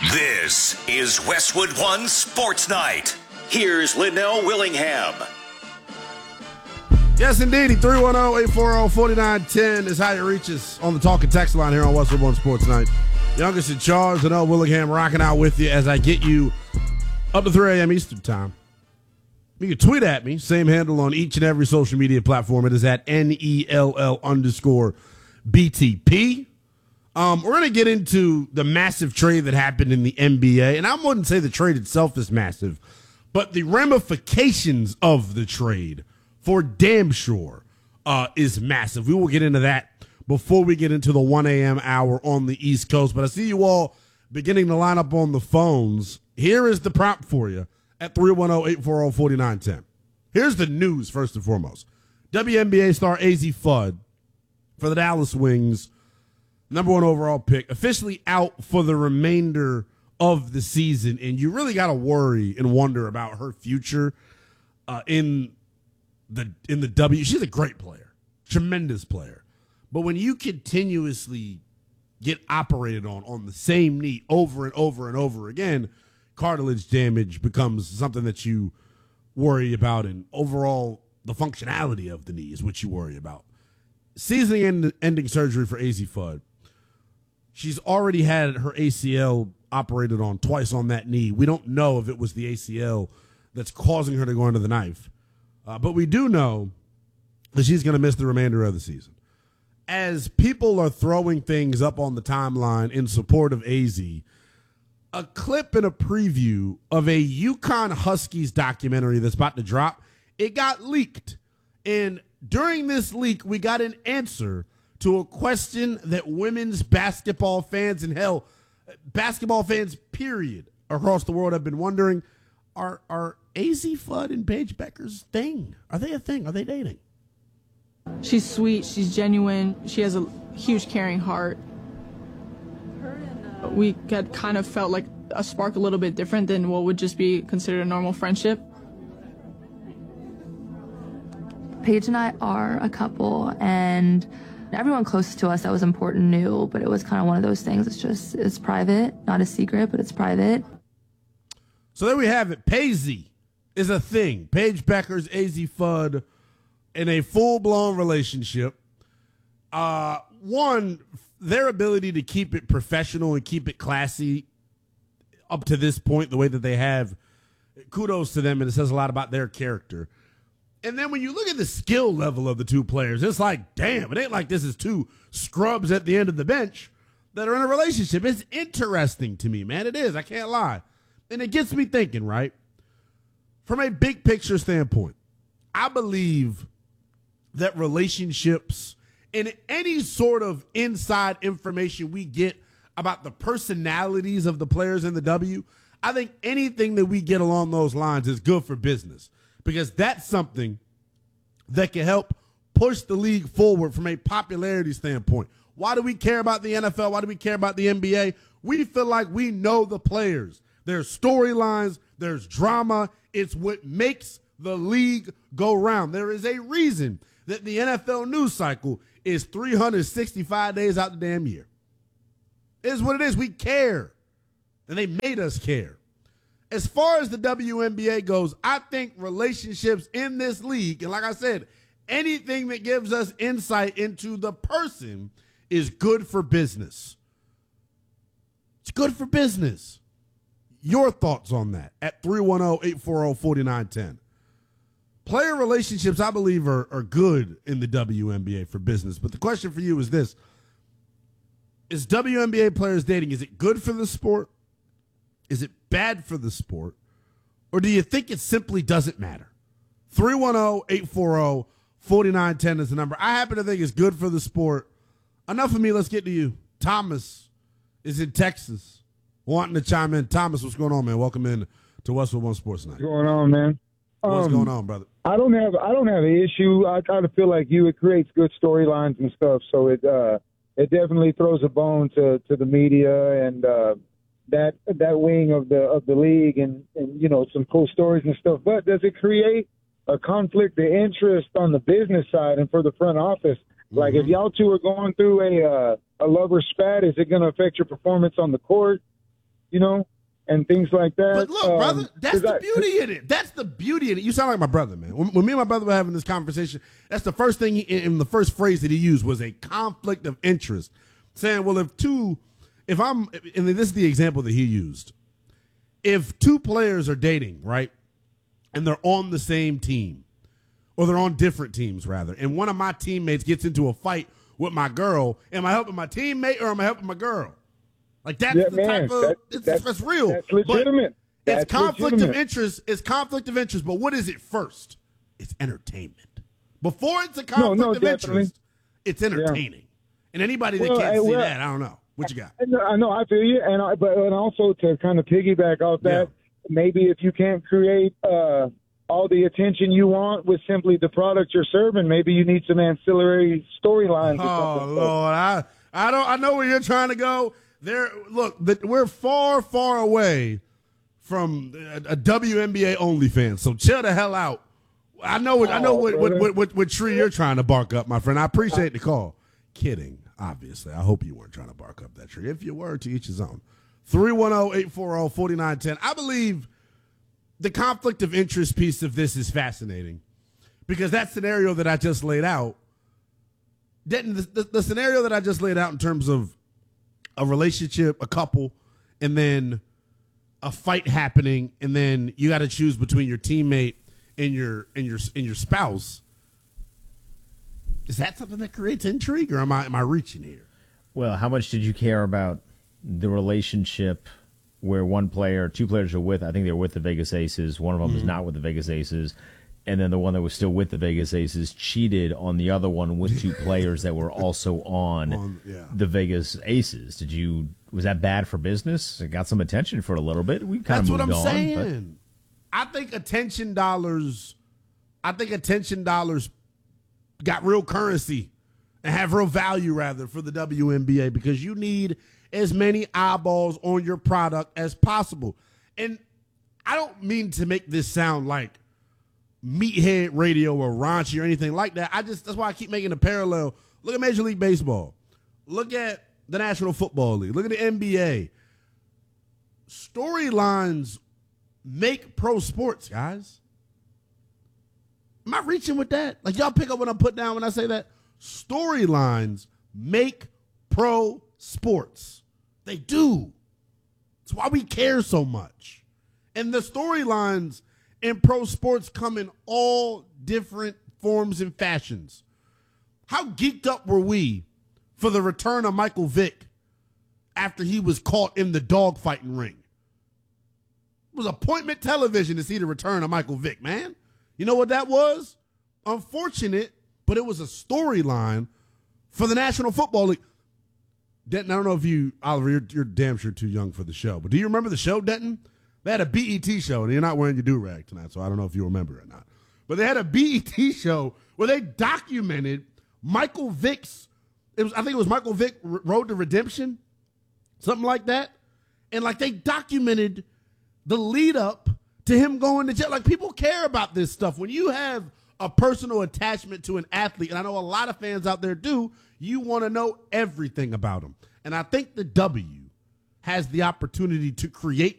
This is Westwood One Sports Night. Here's Linnell Willingham. Yes, indeed. 310-840-4910 is how you reach us on the talk and text line here on Westwood One Sports Night. Youngest in charge, Linnell Willingham, rocking out with you as I get you up to 3 a.m. Eastern Time. You can tweet at me, same handle on each and every social media platform. It is at NELL_BTP. We're going to get into the massive trade that happened in the NBA, and I wouldn't say the trade itself is massive, but the ramifications of the trade for damn sure is massive. We will get into that before we get into the 1 a.m. hour on the East Coast, but I see you all beginning to line up on the phones. Here is the prompt for you at 310-840-4910. Here's the news, first and foremost. WNBA star Azzi Fudd for the Dallas Wings, number 1 overall pick, officially out for the remainder of the season, and you really got to worry and wonder about her future in the W. She's a great player, tremendous player, but when you continuously get operated on the same knee over and over and over again, cartilage damage becomes something that you worry about, and overall the functionality of the knee is what you worry about. Season-ending surgery for Azzi Fudd. She's already had her ACL operated on twice on that knee. We don't know if it was the ACL that's causing her to go under the knife, but we do know that she's going to miss the remainder of the season. As people are throwing things up on the timeline in support of Azzi, a clip and a preview of a UConn Huskies documentary that's about to drop, it got leaked. And during this leak, we got an answer to a question that women's basketball fans, and hell, basketball fans, period, across the world have been wondering, are Azzi Fudd and Paige Bueckers thing? Are they a thing? Are they dating? She's sweet. She's genuine. She has a huge caring heart. We had kind of felt like a spark a little bit different than what would just be considered a normal friendship. Paige and I are a couple, and everyone close to us that was important knew, but it was kind of one of those things. It's private, not a secret, but it's private. So there we have it. Paige is a thing. Paige Bueckers, Azzi Fudd in a full-blown relationship. One, their ability to keep it professional and keep it classy up to this point, the way that they have, kudos to them, and it says a lot about their character. And then when you look at the skill level of the two players, it's like, damn, it ain't like this is two scrubs at the end of the bench that are in a relationship. It's interesting to me, man. It is. I can't lie. And it gets me thinking, right? From a big picture standpoint, I believe that relationships and any sort of inside information we get about the personalities of the players in the W, I think anything that we get along those lines is good for business, because that's something that can help push the league forward from a popularity standpoint. Why do we care about the NFL? Why do we care about the NBA? We feel like we know the players. There's storylines. There's drama. It's what makes the league go round. There is a reason that the NFL news cycle is 365 days out the damn year. It is what it is. We care. And they made us care. As far as the WNBA goes, I think relationships in this league, and like I said, anything that gives us insight into the person is good for business. It's good for business. Your thoughts on that at 310-840-4910. Player relationships, I believe, are good in the WNBA for business. But the question for you is this. Is WNBA players dating, is it good for the sport? Is it bad for the sport? Or do you think it simply doesn't matter? 310-840-4910 is the number. I happen to think it's good for the sport. Enough of me. Let's get to you. Thomas is in Texas wanting to chime in. Thomas, what's going on, man? Welcome in to Westwood One Sports Night. What's going on, man? What's going on, brother? I don't have an issue. I kind of feel like it creates good storylines and stuff. So it definitely throws a bone to the media and that wing of the league and some cool stories and stuff. But does it create a conflict of interest on the business side and for the front office? Mm-hmm. Like if y'all two are going through a lover spat, is it going to affect your performance on the court? and things like that. But look, brother, that's the beauty in it. That's the beauty in it. You sound like my brother, man. When me and my brother were having this conversation, that's the first thing in the first phrase that he used was a conflict of interest, saying, well, and this is the example that he used. If two players are dating, right, and they're on the same team, or they're on different teams, rather, and one of my teammates gets into a fight with my girl, am I helping my teammate or am I helping my girl? Like, that's type of, that's real. That's legitimate. It's conflict of interest. It's conflict of interest, but what is it first? It's entertainment. Before it's a conflict of interest, it's entertaining. And anybody that can't see that, I don't know. What you got? I know, I feel you. And also to kind of piggyback off that, maybe if you can't create all the attention you want with simply the product you're serving, maybe you need some ancillary storylines. Oh, Lord. I know where you're trying to go. We're far, far away from a WNBA only fan. So chill the hell out. I know what tree you're trying to bark up, my friend. I appreciate the call. Kidding, obviously. I hope you weren't trying to bark up that tree. If you were, to each his own. 310-840-4910. I believe the conflict of interest piece of this is fascinating because that scenario that I just laid out, the scenario that I just laid out in terms of a relationship, a couple, and then a fight happening, and then you got to choose between your teammate and your spouse. Is that something that creates intrigue, or am I reaching here? Well, how much did you care about the relationship where two players are with? I think they were with the Vegas Aces. One of them is not with the Vegas Aces. And then the one that was still with the Vegas Aces cheated on the other one with two players that were also on the Vegas Aces. Was that bad for business? It got some attention for a little bit. We kind of moved on. That's what I'm saying. I think attention dollars got real currency and have real value, rather, for the WNBA because you need as many eyeballs on your product as possible. And I don't mean to make this sound like meathead radio or raunchy or anything like that. That's why I keep making a parallel. Look at Major League Baseball. Look at the National Football League. Look at the NBA. Storylines make pro sports, guys. Am I reaching with that? Like, y'all pick up what I'm putting down when I say that? Storylines make pro sports. They do. That's why we care so much. And the storylines in pro sports come in all different forms and fashions. How geeked up were we for the return of Michael Vick after he was caught in the dogfighting ring? It was appointment television to see the return of Michael Vick, man. You know what that was? Unfortunate, but it was a storyline for the National Football League. Denton, I don't know if Oliver, you're damn sure too young for the show, but do you remember the show, Denton? They had a BET show, and you're not wearing your do-rag tonight, so I don't know if you remember it or not. But they had a BET show where they documented Michael Vick's, I think it was Michael Vick Road to Redemption, something like that. And, like, they documented the lead up to him going to jail. Like, people care about this stuff. When you have a personal attachment to an athlete, and I know a lot of fans out there do, you want to know everything about him. And I think the W has the opportunity to create